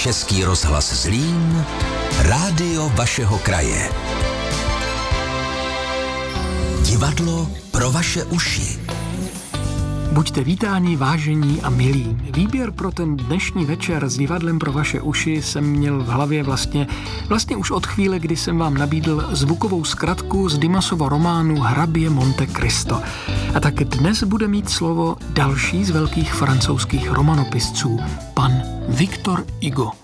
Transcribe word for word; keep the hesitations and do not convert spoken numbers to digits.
Český rozhlas Zlín, rádio vašeho kraje. Divadlo pro vaše uši. Buďte vítáni, vážení a milí. Výběr pro ten dnešní večer s divadlem pro vaše uši jsem měl v hlavě vlastně, vlastně už od chvíle, kdy jsem vám nabídl zvukovou zkratku z Dumasova románu Hrabě Monte Cristo. A tak dnes bude mít slovo další z velkých francouzských romanopisců, pan Victor Hugo.